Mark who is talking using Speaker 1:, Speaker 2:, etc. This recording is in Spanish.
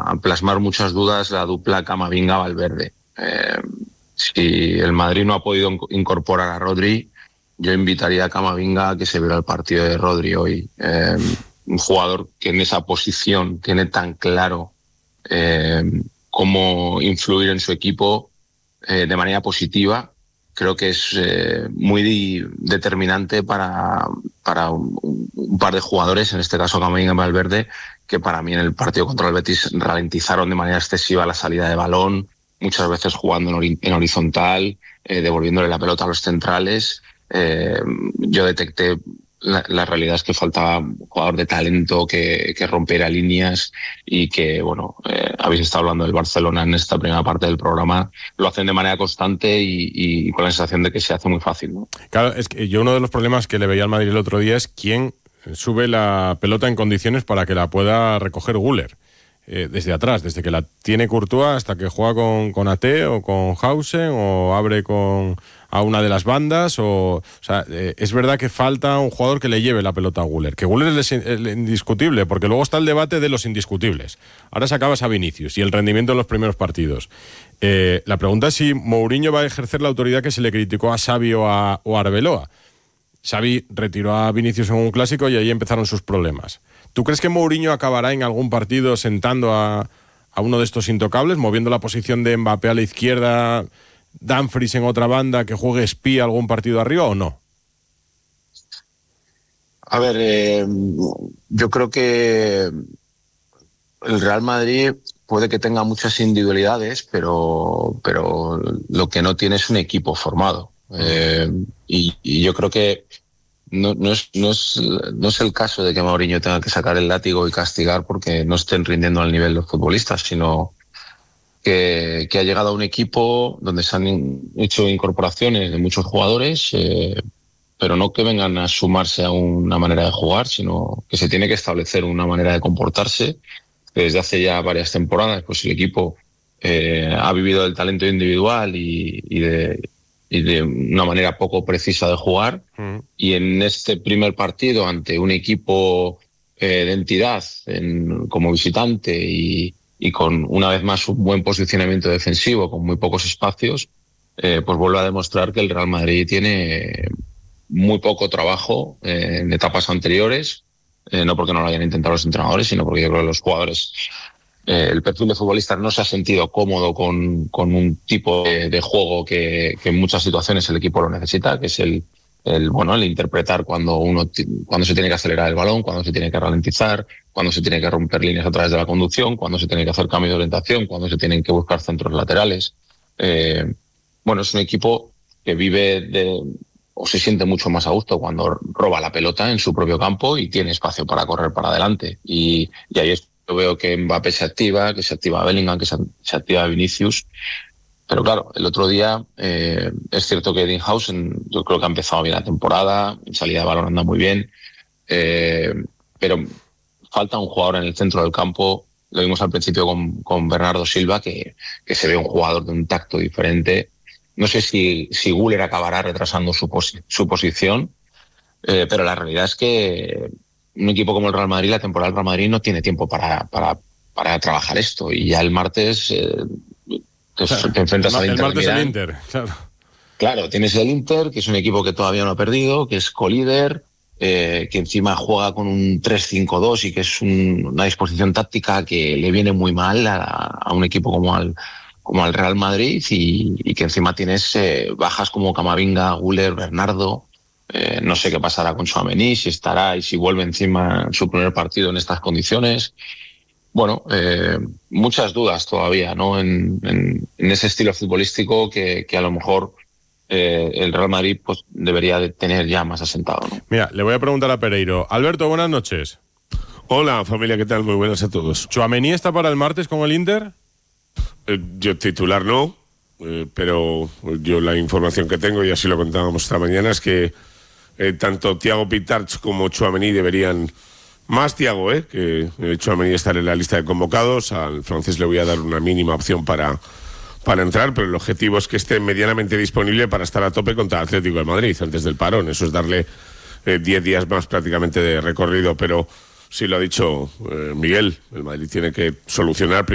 Speaker 1: a plasmar muchas dudas la dupla Camavinga-Valverde. Si el Madrid no ha podido incorporar a Rodri, yo invitaría a Camavinga a que se viera el partido de Rodri hoy. Un jugador que en esa posición tiene tan claro cómo influir en su equipo de manera positiva. Creo que es muy determinante para un par de jugadores, en este caso Camavinga y Valverde, que para mí en el partido contra el Betis ralentizaron de manera excesiva la salida de balón, muchas veces jugando en horizontal, devolviéndole la pelota a los centrales. Yo detecté la realidad es que faltaba un jugador de talento que rompiera líneas y que, bueno, habéis estado hablando del Barcelona en esta primera parte del programa, lo hacen de manera constante y con la sensación de que se hace muy fácil, ¿no?
Speaker 2: Claro, es que yo uno de los problemas que le veía al Madrid el otro día es quién sube la pelota en condiciones para que la pueda recoger Güler. Desde atrás, desde que la tiene Courtois hasta que juega con Ate o con Hausen o abre a una de las bandas o sea, es verdad que falta un jugador que le lleve la pelota a Güler, que Güler es el indiscutible, porque luego está el debate de los indiscutibles. Ahora sacabas a Vinicius y el rendimiento en los primeros partidos. La pregunta es si Mourinho va a ejercer la autoridad que se le criticó a Xavi o a Arbeloa. Xavi retiró a Vinicius en un clásico y ahí empezaron sus problemas. ¿Tú crees que Mourinho acabará en algún partido sentando a uno de estos intocables, moviendo la posición de Mbappé a la izquierda, Dumfries en otra banda, que juegue espía algún partido arriba o no?
Speaker 1: A ver, yo creo que el Real Madrid puede que tenga muchas individualidades, pero lo que no tiene es un equipo formado. Y yo creo que no es el caso de que Mourinho tenga que sacar el látigo y castigar porque no estén rindiendo al nivel los futbolistas, sino que ha llegado a un equipo donde se han hecho incorporaciones de muchos jugadores, pero no que vengan a sumarse a una manera de jugar, sino que se tiene que establecer una manera de comportarse. Desde hace ya varias temporadas, pues el equipo ha vivido del talento individual y de una manera poco precisa de jugar. Y en este primer partido ante un equipo de entidad como visitante y con una vez más un buen posicionamiento defensivo con muy pocos espacios, pues vuelve a demostrar que el Real Madrid tiene muy poco trabajo en etapas anteriores, no porque no lo hayan intentado los entrenadores, sino porque yo creo que los jugadores, el perfil de futbolista no se ha sentido cómodo con un tipo de juego que en muchas situaciones el equipo lo necesita, que es el interpretar cuando se tiene que acelerar el balón, cuando se tiene que ralentizar, cuando se tiene que romper líneas a través de la conducción, cuando se tiene que hacer cambio de orientación, cuando se tienen que buscar centros laterales. Es un equipo que vive o se siente mucho más a gusto cuando roba la pelota en su propio campo y tiene espacio para correr para adelante. Y ahí yo veo que Mbappé se activa, que se activa Bellingham, que se activa Vinicius. Pero claro, el otro día es cierto que Hausen yo creo que ha empezado bien la temporada, en salida de balón anda muy bien, pero falta un jugador en el centro del campo. Lo vimos al principio con Bernardo Silva, que se ve un jugador de un tacto diferente. No sé si Güler acabará retrasando su posición, pero la realidad es que un equipo como el Real Madrid, la temporada del Real Madrid no tiene tiempo para trabajar esto. Y ya el martes te enfrentas al Inter.
Speaker 2: El martes el Inter, claro.
Speaker 1: Claro, tienes el Inter, que es un equipo que todavía no ha perdido, que es colíder, que encima juega con un 3-5-2 y que es una disposición táctica que le viene muy mal a un equipo como al Real Madrid y que encima tienes bajas como Camavinga, Güler, Bernardo. No sé qué pasará con Tchouaméni, si estará y si vuelve encima en su primer partido en estas condiciones. Muchas dudas todavía, ¿no? En ese estilo futbolístico que a lo mejor el Real Madrid pues debería de tener ya más asentado, ¿no?
Speaker 2: Mira, le voy a preguntar a Pereiro. Alberto, buenas noches.
Speaker 3: Hola, familia, ¿qué tal? Muy buenas a todos.
Speaker 2: ¿Tchouaméni está para el martes con el Inter?
Speaker 3: Yo titular no, pero yo la información que tengo, y así lo contábamos esta mañana, es que tanto Thiago Pitarch como Tchouaméni deberían... Más Thiago, que Tchouaméni estará en la lista de convocados. Al francés le voy a dar una mínima opción para entrar, pero el objetivo es que esté medianamente disponible para estar a tope contra el Atlético de Madrid antes del parón. Eso es darle 10 días más prácticamente de recorrido, pero sí lo ha dicho Miguel, el Madrid tiene que solucionar